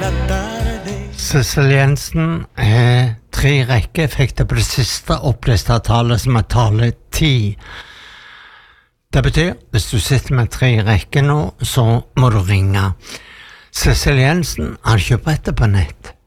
Sissel Jensen 3 rekker fikk det på det siste oppleste tallet som tallet 10. Det betyr, hvis du sitter med 3 rekker nå, så må du ringe. Sissel Jensen har kjøpt dette på nett.